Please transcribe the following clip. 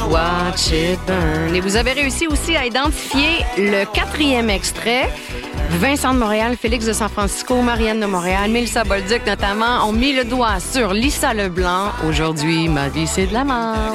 Watch it burn. Et vous avez réussi aussi à identifier le 4e extrait. Vincent de Montréal, Félix de San Francisco, Marianne de Montréal, Mélissa Bolduc notamment ont mis le doigt sur Lisa Leblanc. Aujourd'hui, ma vie, c'est de la merde.